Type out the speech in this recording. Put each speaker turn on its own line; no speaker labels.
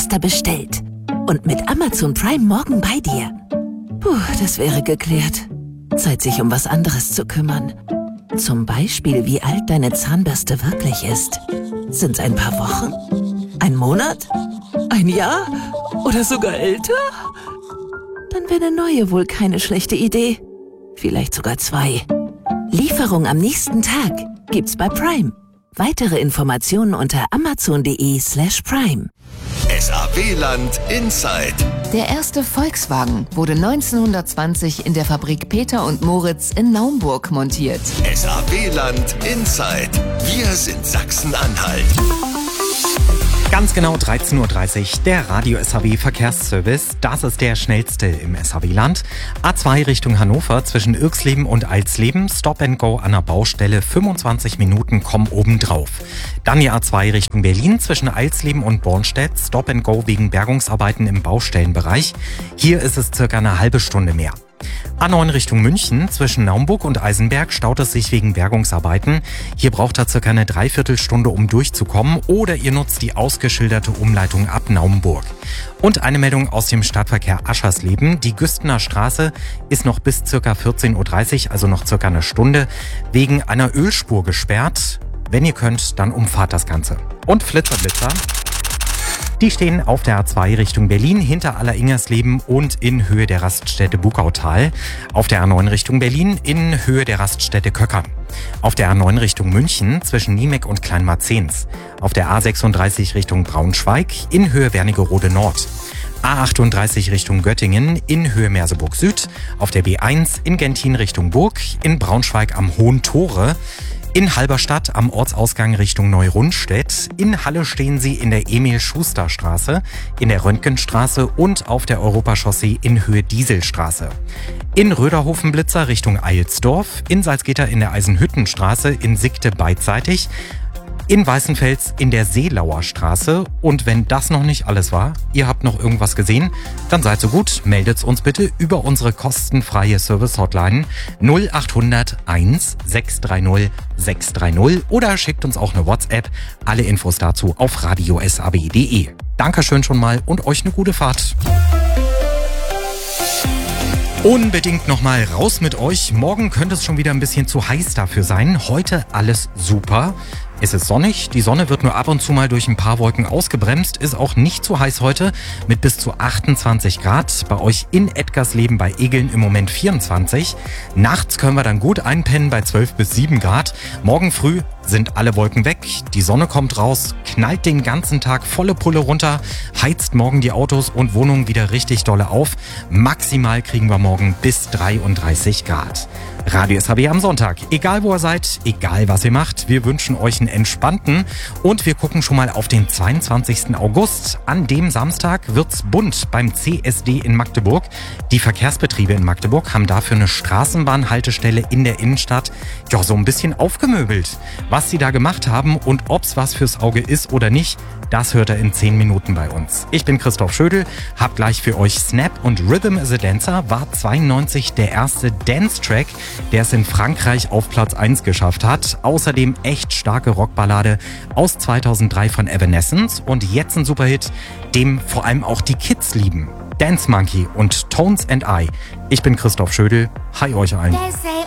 Zahnpasta bestellt. Und mit Amazon Prime morgen bei dir. Puh, das wäre geklärt. Zeit, sich um was anderes zu kümmern. Zum Beispiel, wie alt deine Zahnbürste wirklich ist. Sind's ein paar Wochen? Ein Monat? Ein Jahr? Oder sogar älter? Dann wäre eine neue wohl keine schlechte Idee. Vielleicht sogar 2. Lieferung am nächsten Tag gibt's bei Prime. Weitere Informationen unter amazon.de/prime.
SAW-Land Inside.
Der erste Volkswagen wurde 1920 in der Fabrik Peter und Moritz in Naumburg montiert.
SAW-Land Inside. Wir sind Sachsen-Anhalt.
Ganz genau 13.30 Uhr, der Radio SAW Verkehrsservice. Das ist der schnellste im SAW-Land. A2 Richtung Hannover zwischen Irxleben und Alsleben. Stop and Go an der Baustelle. 25 Minuten kommen obendrauf. Dann die A2 Richtung Berlin zwischen Alsleben und Bornstedt. Stop and Go wegen Bergungsarbeiten im Baustellenbereich. Hier ist es circa eine halbe Stunde mehr. A9 Richtung München, zwischen Naumburg und Eisenberg staut es sich wegen Bergungsarbeiten. Hier braucht er circa eine Dreiviertelstunde, um durchzukommen, oder ihr nutzt die ausgeschilderte Umleitung ab Naumburg. Und eine Meldung aus dem Stadtverkehr Aschersleben. Die Güstener Straße ist noch bis circa 14.30 Uhr, also noch circa eine Stunde, wegen einer Ölspur gesperrt. Wenn ihr könnt, dann umfahrt das Ganze. Und Flitzer. Die stehen auf der A2 Richtung Berlin hinter Alleringersleben und in Höhe der Raststätte Bugautal. Auf der A9 Richtung Berlin in Höhe der Raststätte Köckern. Auf der A9 Richtung München zwischen Niemek und Kleinmarzens. Auf der A36 Richtung Braunschweig in Höhe Wernigerode Nord. A38 Richtung Göttingen in Höhe Merseburg Süd. Auf der B1 in Gentin Richtung Burg. In Braunschweig am Hohen Tore. In Halberstadt am Ortsausgang Richtung Neurundstedt. In Halle stehen sie in der Emil-Schuster-Straße, in der Röntgenstraße und auf der Europachaussee in Höhe Dieselstraße. In Röderhofen-Blitzer Richtung Eilsdorf. In Salzgitter in der Eisenhüttenstraße, in Sickte beidseitig. In Weißenfels in der Seelauer Straße. Und wenn das noch nicht alles war, ihr habt noch irgendwas gesehen, dann seid so gut, meldet's uns bitte über unsere kostenfreie Service-Hotline 0800 1 630 630 oder schickt uns auch eine WhatsApp. Alle Infos dazu auf radiosab.de. Dankeschön schon mal und euch eine gute Fahrt. Unbedingt nochmal raus mit euch. Morgen könnte es schon wieder ein bisschen zu heiß dafür sein. Heute alles super. Es ist sonnig, die Sonne wird nur ab und zu mal durch ein paar Wolken ausgebremst, ist auch nicht zu heiß heute mit bis zu 28 Grad. Bei euch in Edgarsleben bei Egeln im Moment 24. Nachts können wir dann gut einpennen bei 12 bis 7 Grad. Morgen früh sind alle Wolken weg, die Sonne kommt raus, knallt den ganzen Tag volle Pulle runter, heizt morgen die Autos und Wohnungen wieder richtig dolle auf. Maximal kriegen wir morgen bis 33 Grad. Radio SAW am Sonntag. Egal wo ihr seid, egal was ihr macht, wir wünschen euch einen entspannten und wir gucken schon mal auf den 22. August. An dem Samstag wird's bunt beim CSD in Magdeburg. Die Verkehrsbetriebe in Magdeburg haben dafür eine Straßenbahnhaltestelle in der Innenstadt so ein bisschen aufgemöbelt. Was sie da gemacht haben und ob's was fürs Auge ist oder nicht, das hört ihr in 10 Minuten bei uns. Ich bin Christoph Schödel, hab gleich für euch Snap und Rhythm is a Dancer, war 92 der erste Dance-Track, der es in Frankreich auf Platz 1 geschafft hat. Außerdem echt starke Rockballade aus 2003 von Evanescence und jetzt ein Superhit, dem vor allem auch die Kids lieben. Dance Monkey und Tones and I. Ich bin Christoph Schödel. Hi euch allen.